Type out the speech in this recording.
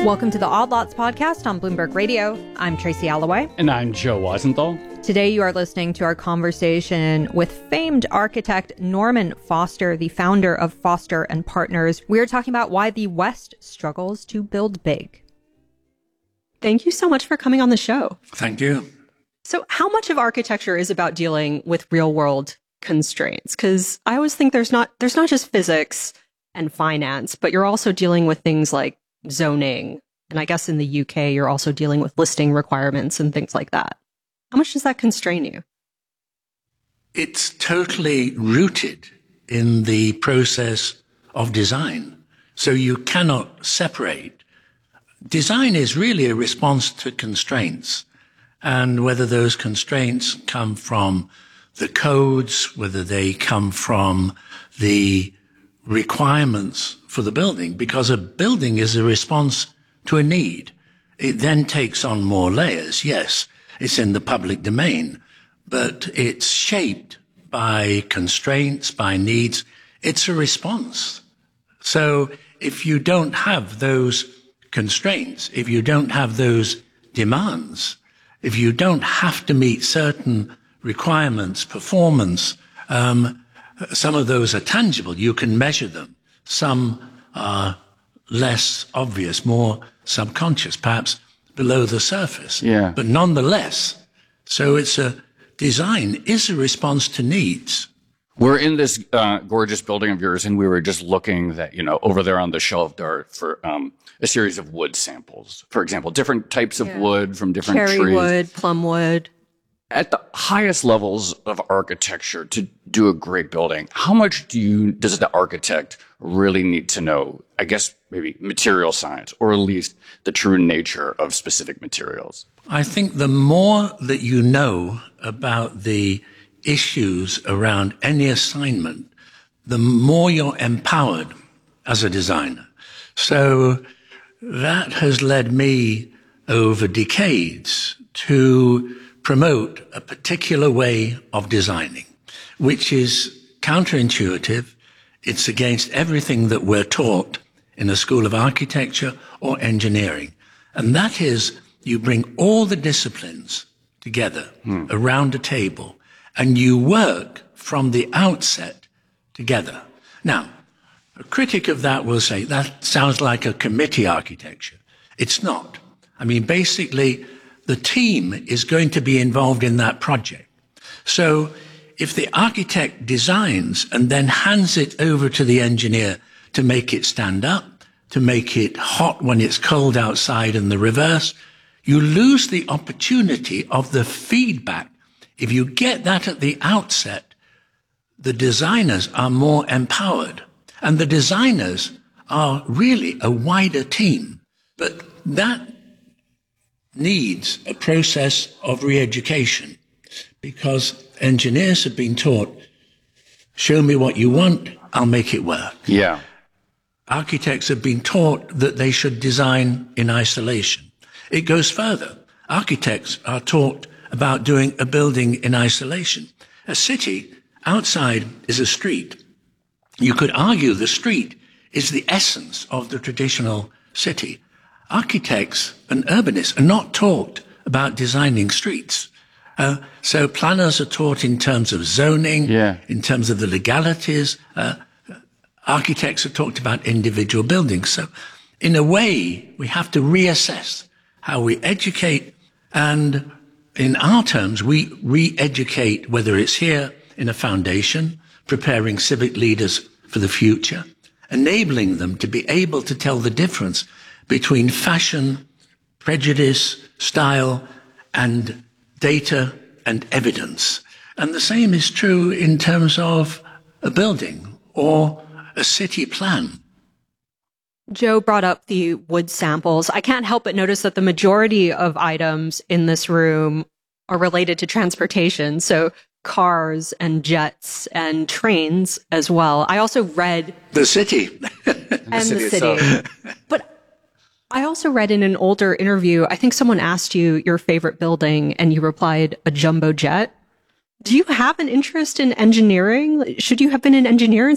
Welcome to the Odd Lots podcast on Bloomberg Radio. I'm Tracy Alloway. And I'm Joe Weisenthal. Today you are listening to our conversation with famed architect Norman Foster, the founder of Foster & Partners. We are talking about why the West struggles to build big. Thank you so much for coming on the show. Thank you. So how much of architecture is about dealing with real world constraints? Because I always think there's not just physics and finance, but you're also dealing with things like zoning. And I guess in the UK, you're also dealing with listing requirements and things like that. How much does that constrain you? It's totally rooted in the process of design. So you cannot separate. Design is really a response to constraints. And whether those constraints come from the codes, whether they come from the requirements for the building, because a building is a response to a need. It then takes on more layers. Yes, it's in the public domain, but it's shaped by constraints, by needs. It's a response. So if you don't have those constraints, if you don't have those demands, if you don't have to meet certain requirements, performance, some of those are tangible. You can measure them. Some are less obvious, more subconscious, perhaps below the surface. Yeah. But nonetheless, so design is a response to needs. We're in this gorgeous building of yours, and we were just looking that, over there on the shelf there for a series of wood samples. For example, different types of wood from different trees. Cherry wood, plum wood. At the highest levels of architecture, to do a great building, how much does the architect really need to know? I guess maybe material science, or at least the true nature of specific materials. I think the more that you know about the issues around any assignment, the more you're empowered as a designer. So that has led me over decades to promote a particular way of designing, which is counterintuitive. It's against everything that we're taught in a school of architecture or engineering. And that is, you bring all the disciplines together around a table, and you work from the outset together. Now, a critic of that will say, that sounds like a committee architecture. It's not. I mean, basically, the team is going to be involved in that project. So if the architect designs and then hands it over to the engineer to make it stand up, to make it hot when it's cold outside and the reverse, you lose the opportunity of the feedback. If you get that at the outset, the designers are more empowered. And the designers are really a wider team. But that needs a process of re-education, because engineers have been taught, show me what you want, I'll make it work. Yeah. Architects have been taught that they should design in isolation. It goes further. Architects are taught about doing a building in isolation. A city outside is a street. You could argue the street is the essence of the traditional city. Architects and urbanists are not taught about designing streets. So planners are taught in terms of zoning, in terms of the legalities. Architects are talked about individual buildings. So in a way, we have to reassess how we educate. And in our terms, we re-educate, whether it's here in a foundation, preparing civic leaders for the future, enabling them to be able to tell the difference between fashion, prejudice, style, and data and evidence. And the same is true in terms of a building or a city plan. Joe brought up the wood samples. I can't help but notice that the majority of items in this room are related to transportation. So cars and jets and trains as well. I also read the city. And the city. But I also read in an older interview, I think someone asked you your favorite building and you replied, a jumbo jet. Do you have an interest in engineering? Should you have been an engineer